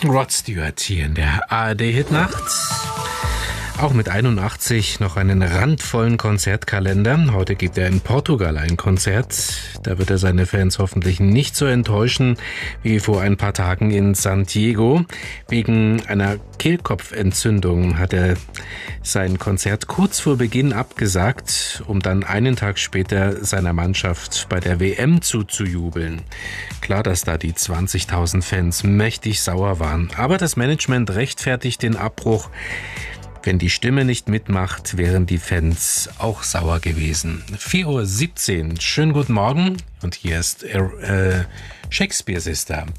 Rod Stewart hier in der ARD-Hitnacht. Auch mit 81 noch einen randvollen Konzertkalender. Heute gibt er in Portugal ein Konzert. Da wird er seine Fans hoffentlich nicht so enttäuschen wie vor ein paar Tagen in San Diego. Wegen einer Kehlkopfentzündung hat er sein Konzert kurz vor Beginn abgesagt, um dann einen Tag später seiner Mannschaft bei der WM zuzujubeln. Klar, dass da die 20.000 Fans mächtig sauer waren. Aber das Management rechtfertigt den Abbruch. Wenn die Stimme nicht mitmacht, wären die Fans auch sauer gewesen. 4:17 Uhr, schönen guten Morgen. Und hier ist Shakespeare Sister.